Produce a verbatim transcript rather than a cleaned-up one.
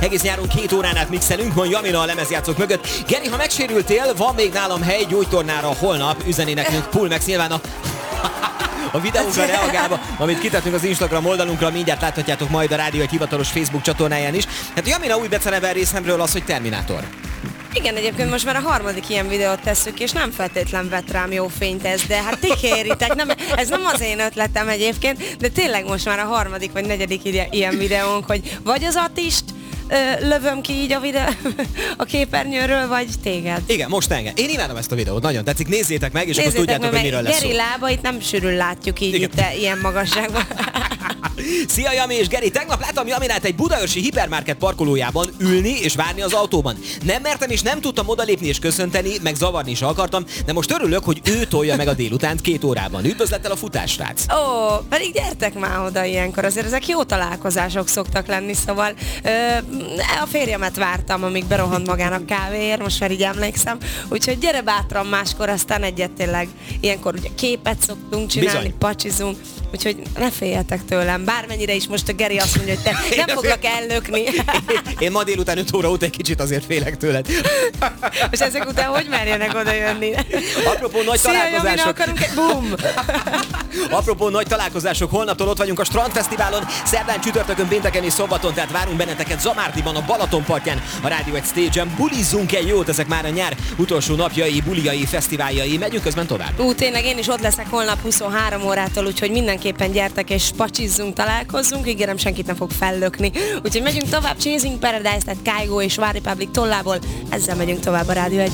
Egész nyáron két órán át mixelünk, van Jamina a lemezjátszók mögött. Geri, ha megsérültél, van még nálam hely gyógytornára holnap, üzeni nekünk Pulmex, nyilván a... A videókra reagálva, amit kitettünk az Instagram oldalunkra, mindjárt láthatjátok majd a rádió egy hivatalos Facebook csatornáján is. Hát Jamina új beceneve részemről az, hogy Terminátor. Igen, egyébként most már a harmadik ilyen videót tesszük, és nem feltétlen vett rám jó fényt ez, de hát ti kéritek, nem, ez nem az én ötletem egyébként, de tényleg most már a harmadik vagy negyedik ilyen videónk, hogy vagy az Attist ö, lövöm ki így a, videó, a képernyőről, vagy téged. Igen, most engem. Én imádom ezt a videót, nagyon tetszik, nézzétek meg, és nézzétek akkor tudjátok, meg, hogy miről lesz szó. Geri lábait nem sűrűn látjuk így itt ilyen magasságban. Szia Jami és Geri, tegnap láttam Jaminát egy budaörsi hipermarket parkolójában ülni és várni az autóban. Nem mertem és nem tudtam odalépni és köszönteni, meg zavarni is akartam, de most örülök, hogy ő tolja meg a délutánt két órában. Üdvözlettel a futásrác. Ó, pedig gyertek már oda ilyenkor, azért ezek jó találkozások szoktak lenni, szóval ö, a férjemet vártam, amíg berohant magának kávéért, most már így emlékszem, úgyhogy gyere bátran máskor, aztán egyet tényleg ilyenkor ugye képet szoktunk csinálni, bizony, pacsizunk. Úgyhogy ne féljetek tőlem, bármennyire is most a Geri azt mondja, hogy te nem foglak ellökni. Én, én ma délután öt óra óta egy kicsit azért félek tőled. És ezek után hogy merjenek oda jönni? Apropó nagy Szia, találkozások. Jamina, akarunk egy boom! Apropó nagy találkozások, holnaptól ott vagyunk a Strandfesztiválon, szerdán, csütörtökön, pénteken és szombaton, tehát várunk benneteket Zamárdiban, a Balatonpartján, a Rádió egy Stage-en. Bulizzunk egy jót, ezek már a nyár utolsó napjai, buliai, fesztiváljai, megyünk közben tovább. Ú, tényleg én is ott leszek holnap huszonhárom órától, úgyhogy mindenképpen gyertek és pacsizzunk, találkozzunk, ígérem, senkit nem fog fellökni. Úgyhogy megyünk tovább, Chasing Paradise, tehát Kygo és One Republic tollából, ezzel megyünk tovább a Rádió egy